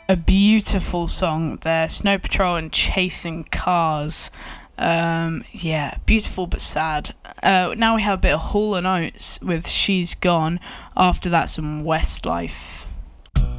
A beautiful song there. Snow Patrol and Chasing Cars. Yeah, beautiful but sad. Now we have a bit of Hall and Oates with She's Gone. After that, some Westlife.